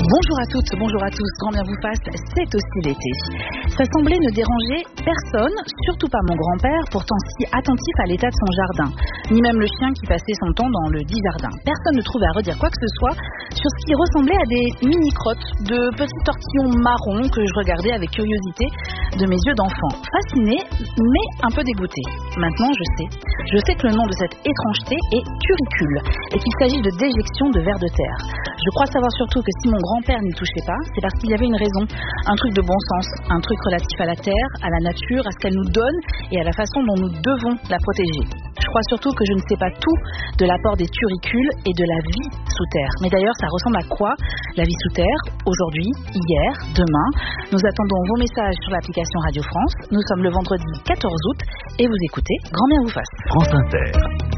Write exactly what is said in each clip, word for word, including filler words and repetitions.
Bonjour à toutes, bonjour à tous, grand bien vous fasse, c'est aussi l'été. Ça semblait ne déranger personne, surtout pas mon grand-père, pourtant si attentif à l'état de son jardin, ni même le chien qui passait son temps dans le dit jardin. Personne ne trouvait à redire quoi que ce soit sur ce qui ressemblait à des mini-crottes, de petits tortillons marrons que je regardais avec curiosité de mes yeux d'enfant, fasciné mais un peu dégoûté. Maintenant je sais, je sais que le nom de cette étrangeté est turricule et qu'il s'agit de déjection de vers de terre. Je crois savoir surtout que si mon grand-père n'y touchait pas, c'est parce qu'il y avait une raison, un truc de bon sens, un truc relatif à la terre, à la nature, à ce qu'elle nous donne et à la façon dont nous devons la protéger. Je crois surtout que je ne sais pas tout de l'apport des turricules et de la vie sous terre. Mais d'ailleurs, ça ressemble à quoi la vie sous terre, aujourd'hui, hier, demain? Nous attendons vos messages sur l'application Radio France. Nous sommes le vendredi quatorze août et vous écoutez Grand bien vous fasse. France Inter.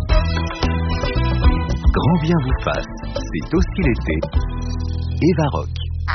Grand bien vous fasse, c'est aussi l'été. Eva Rock.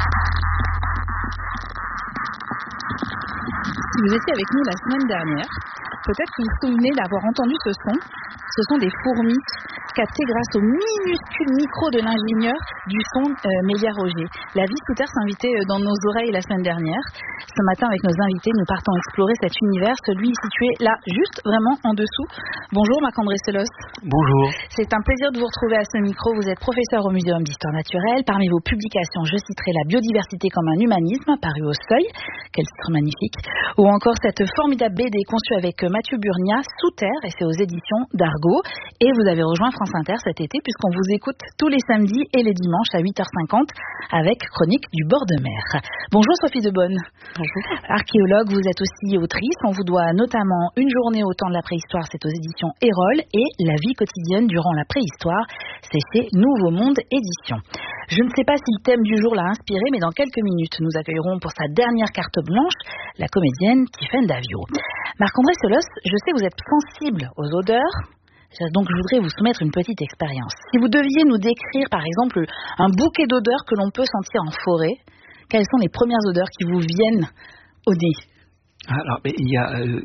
Si vous étiez avec nous la semaine dernière, peut-être que vous vous souvenez d'avoir entendu ce son. Ce sont des fourmis captées grâce au minuscule micro de l'ingénieur du son euh, Mélia Roger. La vie sous terre s'invitait dans nos oreilles la semaine dernière. Ce matin, avec nos invités, nous partons explorer cet univers, celui situé là, juste vraiment en dessous. Bonjour Marc-André Selos. Bonjour. C'est un plaisir de vous retrouver à ce micro. Vous êtes professeur au Muséum d'Histoire Naturelle. Parmi vos publications, je citerai La biodiversité comme un humanisme, paru au Seuil. Quel titre magnifique. Ou encore cette formidable B D conçue avec Mathieu Burnia, Sous terre, et c'est aux éditions d'Argo. Et vous avez rejoint France Inter cet été puisqu'on vous écoute tous les samedis et les dimanches à huit heures cinquante avec Chronique du bord de mer. Bonjour Sophie Debonne. Bonjour. Archéologue, vous êtes aussi autrice. On vous doit notamment Une journée au temps de la préhistoire, c'est aux éditions Erol, et La vie quotidienne durant la préhistoire, c'est chez Nouveau Monde Éditions. Je ne sais pas si le thème du jour l'a inspiré, mais dans quelques minutes, nous accueillerons pour sa dernière carte blanche la comédienne Tiffaine Davio. Marc-André Selos, je sais que vous êtes sensible aux odeurs. Donc je voudrais vous soumettre une petite expérience. Si vous deviez nous décrire par exemple un bouquet d'odeurs que l'on peut sentir en forêt, quelles sont les premières odeurs qui vous viennent au nez? Alors, il y a euh,